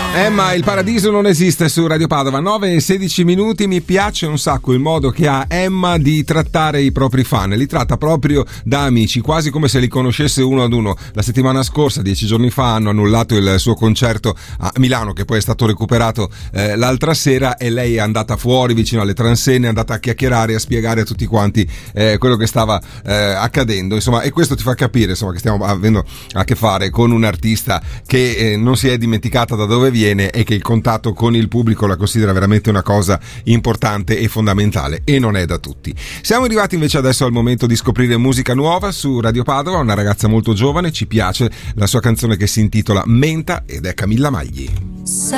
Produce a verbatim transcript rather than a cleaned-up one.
Emma, il paradiso non esiste su Radio Padova. Nove e sedici minuti. Mi piace un sacco il modo che ha Emma di trattare i propri fan. Li tratta proprio da amici, quasi come se li conoscesse uno ad uno. La settimana scorsa, dieci giorni fa, hanno annullato il suo concerto a Milano, che poi è stato recuperato eh, l'altra sera, e lei è andata fuori vicino alle transenne, è andata a chiacchierare e a spiegare a tutti quanti eh, quello che stava eh, accadendo, insomma, e questo ti fa capire, insomma, che stiamo avendo a che fare con un artista che eh, non si è dimenticata da dove viene e che il contatto con il pubblico la considera veramente una cosa importante e fondamentale, e non è da tutti. Siamo arrivati invece adesso al momento di scoprire musica nuova su Radio Padova. Una ragazza molto giovane, ci piace la sua canzone che si intitola Menta ed è Camilla Magli.